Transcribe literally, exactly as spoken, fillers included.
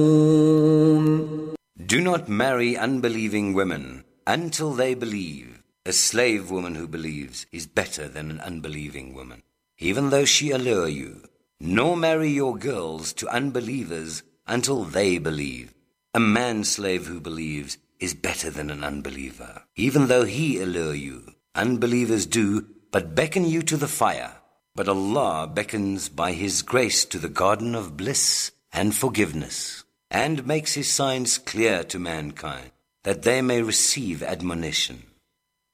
Do not marry unbelieving women until they believe. A slave woman who believes is better than an unbelieving woman, even though she allure you. Nor marry your girls to unbelievers until they believe. A man-slave who believes is better than an unbeliever, even though he allure you. Unbelievers do but beckon you to the fire, but Allah beckons by His grace to the garden of bliss and forgiveness, and makes His signs clear to mankind, that they may receive admonition.